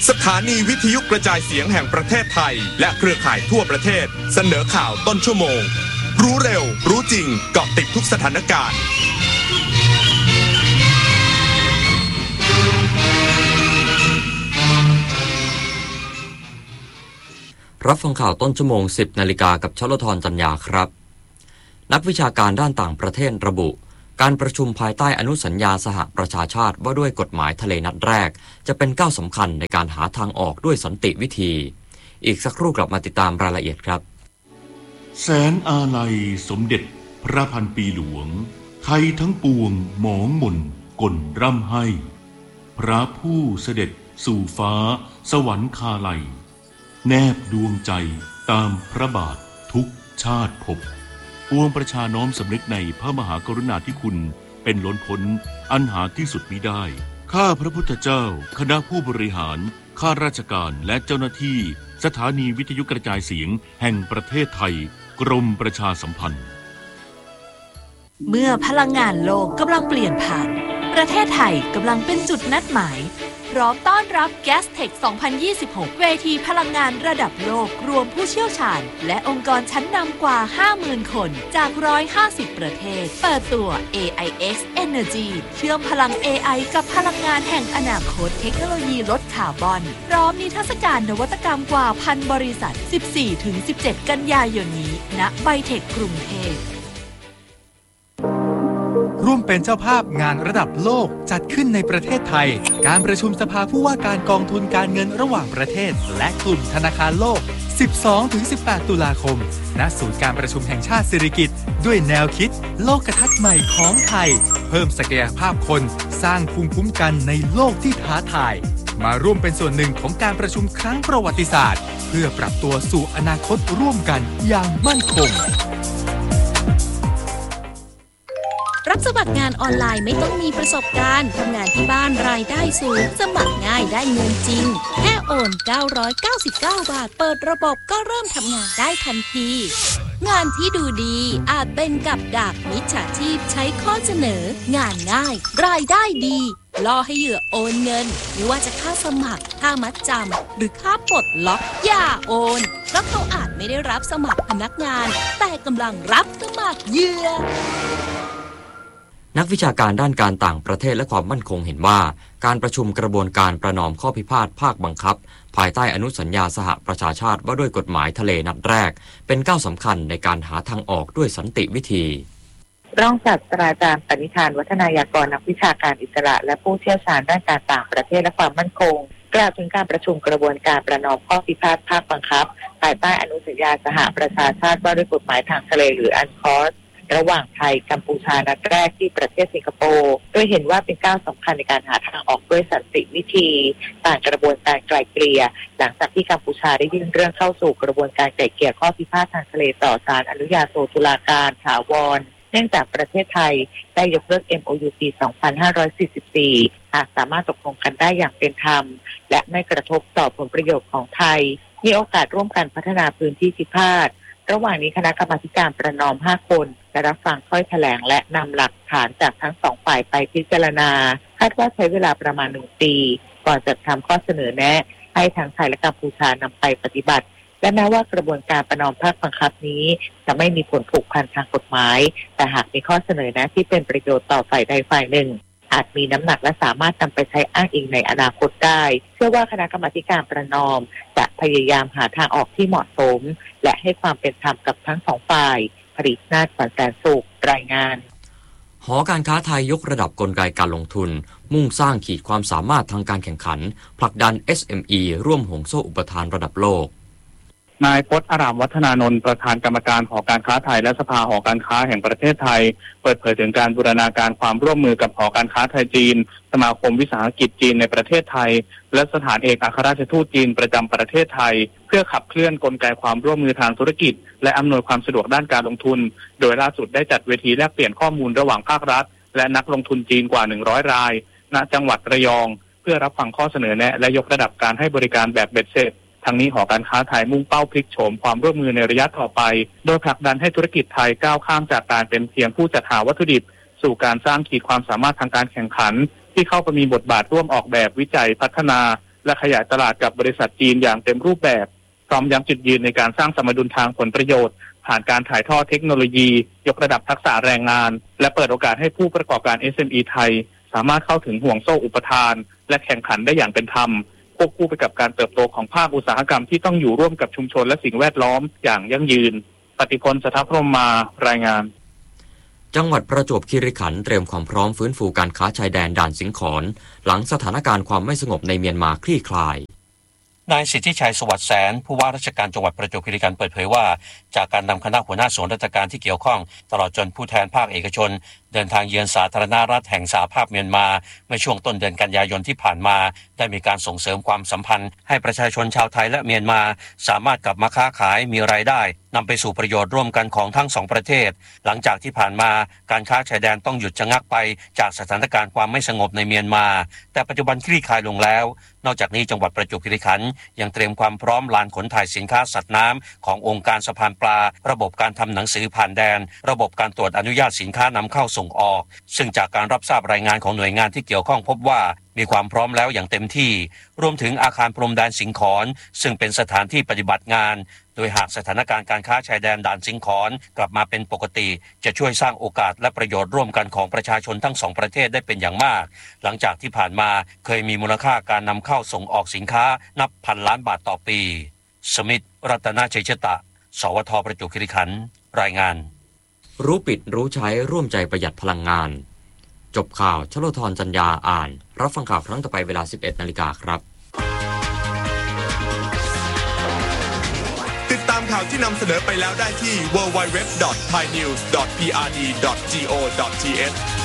สถานีวิทยุกระจายเสียงแห่งประเทศไทยและเครือข่ายทั่วประเทศเสนอข่าวต้นชั่วโมงรู้เร็วรู้จริงเกาะติดทุกสถานการณ์รับฟังข่าวต้นชั่วโมง 10 นาฬิกากับชลธรจัญญาครับนักวิชาการด้านต่างประเทศระบุการประชุมภายใต้อนุสัญญาสหประชาชาติว่าด้วยกฎหมายทะเลนัดแรกจะเป็นก้าวสำคัญในการหาทางออกด้วยสันติวิธีอีกสักครู่กลับมาติดตามรายละเอียดครับแสนอาลัยสมเด็จพระพันปีหลวงไทยทั้งปวงหมองหม่นก่นร่ำให้พระผู้เสด็จสู่ฟ้าสวรรคาลัยแนบดวงใจตามพระบาททุกชาติภพปวงประชาน้อมสำนึกในพระมหากรุณาธิคุณเป็นล้นพ้นอันหาที่สุดมิได้ข้าพระพุทธเจ้าคณะผู้บริหารข้าราชการและเจ้าหน้าที่สถานีวิทยุกระจายเสียงแห่งประเทศไทยกรมประชาสัมพันธ์เมื่อพลังงานโลกกำลังเปลี่ยนผ่านประเทศไทยกำลังเป็นจุดนัดหมายพร้อมต้อนรับ Gastech 2026 เวทีพลังงานระดับโลกรวมผู้เชี่ยวชาญและองค์กรชั้นนำกว่า 50,000 คนจาก 150 ประเทศเปิดตัว AIX Energy เชื่อมพลัง AI กับพลังงานแห่งอนาคตเทคโนโลยีลดคาร์บอนพร้อมนิทรรศการนวัตกรรมกว่า 1,000 บริษัท 14-17 กันยายนนี้ณไบเทคกรุงเทพร่วมเป็นเจ้าภาพงานระดับโลกจัดขึ้นในประเทศไทยการประชุมสภาผู้ว่าการกองทุนการเงินระหว่างประเทศและกลุ่มธนาคารโลก 12-18 ตุลาคมณศูนย์การประชุมแห่งชาติสิริกิติ์ด้วยแนวคิดโลกทัศน์ใหม่ของไทยเพิ่มศักยภาพคนสร้างภูมิคุ้มกันในโลกที่ท้าทายมาร่วมเป็นส่วนหนึ่งของการประชุมครั้งประวัติศาสตร์เพื่อปรับตัวสู่อนาคตร่วมกันอย่างมั่นคงรับสมัครงานออนไลน์ไม่ต้องมีประสบการณ์ทำงานที่บ้านรายได้สูงสมัครง่ายได้เงินจริงแค่โอน999 บาทเปิดระบบก็เริ่มทำงานได้ทันทีงานที่ดูดีอาจเป็นกับดักมิจฉาชีพใช้ข้อเสนองานง่ายรายได้ดีล่อให้เหยื่อโอนเงินไม่ว่าจะค่าสมัครค่ามัดจำหรือค่าปลดล็อกอย่าโอนเพราะเขาอาจไม่ได้รับสมัครพนักงานแต่กำลังรับสมัครเหยื่อนักวิชาการด้านการต่างประเทศและความมั่นคงเห็นว่าการประชุมกระบวนการประนอมข้อพิพาทภาคบังคับภายใต้อนุสัญญาสหประชาชาติว่าด้วยกฎหมายทะเลนัดแรกเป็นก้าวสำคัญในการหาทางออกด้วยสันติวิธีรองศาสตราจารย์ปณิธานวัฒนายากรนักวิชาการอิสระและผู้เชี่ยวชาญด้านการต่างประเทศและความมั่นคงกล่าวถึงการประชุมกระบวนการประนอมข้อพิพาทภาคบังคับภายใต้อนุสัญญาสหประชาชาติว่าด้วยกฎหมายทางทะเลหรืออันคอสระหว่างไทยกัมพูชานัดแรกที่ประเทศสิงคโปร์โดยเห็นว่าเป็นก้าวสำคัญในการหาทางออกด้วยสันติวิธีผ่านกระบวนการไกล่เกลี่ยหลังจากที่กัมพูชาได้ยื่นเรื่องเข้าสู่กระบวนการไกล่เกลี่ยข้อพิพาททางทะเลต่อศาลอนุญาโตตุลาการถาวรเนื่องจากประเทศไทยได้ยกเลิก MOU ปี 2544 หากสามารถตกลงกันได้อย่างเป็นธรรมและไม่กระทบต่อผลประโยชน์ของไทยมีโอกาสร่วมกันพัฒนาพื้นที่พิพาทระหว่างนี้คณะกรรมาการประนอม 5 คนจะรับฟังถ้อยแถลงและนำหลักฐานจากทั้ง2ฝ่ายไปพิจารณาคาดว่าใช้เวลาประมาณ1 ปีก่อนจะทำข้อเสนอแนะให้ทั้งไทยและกัมพูชานำไปปฏิบัติและแม้ว่ากระบวนการประนอมภาคบังคับนี้จะไม่มีผลผูกพันทางกฎหมายแต่หากมีข้อเสนอแนะที่เป็นประโยชน์ต่อฝ่ายใดฝ่ายหนึ่งอาจมีน้ำหนักและสามารถนำไปใช้อ้างอิงในอนาคตได้เชื่อว่าคณะกรรมาการประนอมจะพยายามหาทางออกที่เหมาะสมและให้ความเป็นธรรมกับทั้งสองฝ่ายผลิตนาฏขวัญแสนสุขรายงานหอการค้าไทยยกระดับกลไกการลงทุนมุ่งสร้างขีดความสามารถทางการแข่งขันผลักดัน SME ร่วมห่วงโซ่อุปทานระดับโลกนายพจน์อารามวัฒนานนท์ประธานกรรมการหอการค้าไทยและสภาหอการค้าแห่งประเทศไทยเปิดเผยถึงการบูรณาการความร่วมมือกับหอการค้าไทยจีนสมาคมวิสาหกิจจีนในประเทศไทยและสถานเอกอัครราชทูตจีนประจำประเทศไทยเพื่อขับเคลื่อนกลไกความร่วมมือทางธุรกิจและอำนวยความสะดวกด้านการลงทุนโดยล่าสุดได้จัดเวทีแลกเปลี่ยนข้อมูลระหว่างภาครัฐและนักลงทุนจีนกว่า100 รายณจังหวัดระยองเพื่อรับฟังข้อเสนอแนะและยกระดับการให้บริการแบบเบ็ดเสร็จทั้งนี้หอการค้าไทยมุ่งเป้าพลิกโฉมความร่วมมือในระยะต่อไปโดยผลักดันให้ธุรกิจไทยก้าวข้ามจากการเป็นเพียงผู้จัดหาวัตถุดิบสู่การสร้างขีดความสามารถทางการแข่งขันที่เข้าไปมีบทบาทร่วมออกแบบวิจัยพัฒนาและขยายตลาดกับบริษัทจีนอย่างเต็มรูปแบบพร้อมย้ำจุดยืนในการสร้างสมดุลทางผลประโยชน์ผ่านการถ่ายทอดเทคโนโลยียกระดับทักษะแรงงานและเปิดโอกาสให้ผู้ประกอบการ SME ไทยสามารถเข้าถึงห่วงโซ่อุปทานและแข่งขันได้อย่างเป็นธรรมควบคู่ไปกับการเติบโตของภาคอุตสาหกรรมที่ต้องอยู่ร่วมกับชุมชนและสิ่งแวดล้อมอย่างยั่งยืนปฏิพล สถาพรหมารายงานจังหวัดประจวบคีรีขันธ์เตรียมความพร้อมฟื้นฟูการค้าชายแดนด่านสิงขรหลังสถานการณ์ความไม่สงบในเมียนมาคลี่คลายนายสิทธิชัยสวัสดิ์แสนผู้ว่าราชการจังหวัดประจวบคีรีขันธ์เปิดเผยว่าจากการนำคณะหัวหน้าส่วนราชการที่เกี่ยวข้องตลอดจนผู้แทนภาคเอกชนเดินทางเยือนสาธารณรัฐแห่งสหภาพเมียนมาเมื่อช่วงต้นเดือนกันยายนที่ผ่านมาได้มีการส่งเสริมความสัมพันธ์ให้ประชาชนชาวไทยและเมียนมาสามารถกลับมาค้าขายมีรายได้นำไปสู่ประโยชน์ร่วมกันของทั้งสองประเทศหลังจากที่ผ่านมาการค้าชายแดนต้องหยุดชะงักไปจากสถานการณ์ความไม่สงบในเมียนมาแต่ปัจจุบันคลี่คลายลงแล้วนอกจากนี้จังหวัดประจวบคีรีขันธ์ยังเตรียมความพร้อมลานขนถ่ายสินค้าสัตว์น้ำขององค์การสะพานปลาระบบการทำหนังสือผ่านแดนระบบการตรวจอนุญาตสินค้านำเข้าส่งออกซึ่งจากการรับทราบรายงานของหน่วยงานที่เกี่ยวข้องพบว่ามีความพร้อมแล้วอย่างเต็มที่รวมถึงอาคารพรมแดนสิงขรซึ่งเป็นสถานที่ปฏิบัติงานโดยหากสถานการณ์การค้าชายแดนด่านสิงขรกลับมาเป็นปกติจะช่วยสร้างโอกาสและประโยชน์ร่วมกันของประชาชนทั้งสองประเทศได้เป็นอย่างมากหลังจากที่ผ่านมาเคยมีมูลค่าการนำเข้าส่งออกสินค้านับพันล้านบาทต่อปีสมิทธิ์รัตนชัยชตะสวทประจวบคีรีขันธ์รายงานรู้ปิดรู้ใช้ร่วมใจประหยัดพลังงานจบข่าวชโลธรจัญญาอ่านรับฟังข่าวครั้งต่อไปเวลา 11:00 น.ครับติดตามข่าวที่นำเสนอไปแล้วได้ที่ www.thainews.prd.go.th